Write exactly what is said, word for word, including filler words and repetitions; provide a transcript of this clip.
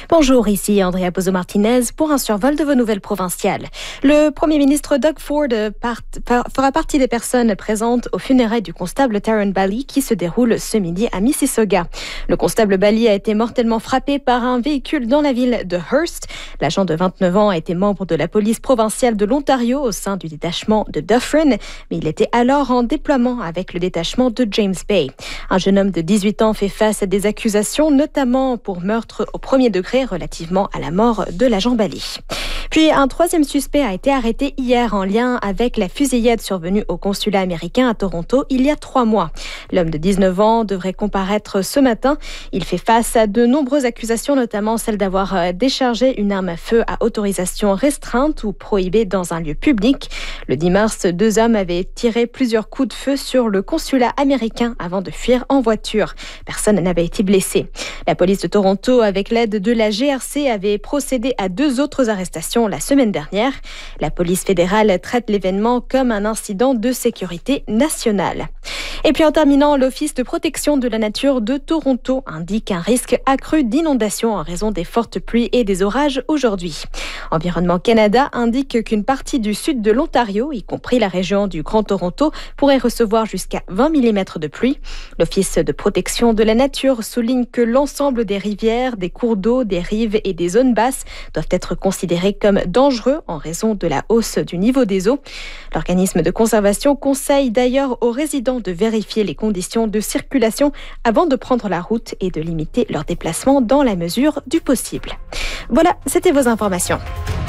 Bonjour, ici Andrea Pozo-Martinez pour un survol de vos nouvelles provinciales. Le Premier ministre Doug Ford part, par, fera partie des personnes présentes aux funérailles du constable Taryn Bally qui se déroule ce midi à Mississauga. Le constable Bally a été mortellement frappé par un véhicule dans la ville de Hearst. L'agent de vingt-neuf ans a été membre de la police provinciale de l'Ontario au sein du détachement de Dufferin, mais il était alors en déploiement avec le détachement de James Bay. Un jeune homme de dix-huit ans fait face à des accusations, notamment pour meurtre au premier degré relativement à la mort de l'agent Bally. Puis un troisième suspect a été arrêté hier en lien avec la fusillade survenue au consulat américain à Toronto il y a trois mois. L'homme de dix-neuf ans devrait comparaître ce matin. Il fait face à de nombreuses accusations, notamment celle d'avoir déchargé une arme à feu à autorisation restreinte ou prohibée dans un lieu public. Le dix mars, deux hommes avaient tiré plusieurs coups de feu sur le consulat américain avant de fuir en voiture. Personne n'avait été blessé. La police de Toronto, avec l'aide de la G R C, avait procédé à deux autres arrestations la semaine dernière. La police fédérale traite l'événement comme un incident de sécurité nationale. Et puis en terminant, l'Office de protection de la nature de Toronto indique un risque accru d'inondation en raison des fortes pluies et des orages aujourd'hui. Environnement Canada indique qu'une partie du sud de l'Ontario, y compris la région du Grand Toronto, pourrait recevoir jusqu'à vingt millimètres de pluie. L'Office de protection de la nature souligne que l'ensemble des rivières, des cours d'eau, des rives et des zones basses doivent être considérés comme dangereux en raison de la hausse du niveau des eaux. L'organisme de conservation conseille d'ailleurs aux résidents de vérifier les conditions de circulation avant de prendre la route et de limiter leurs déplacements dans la mesure du possible. Voilà, c'était vos informations.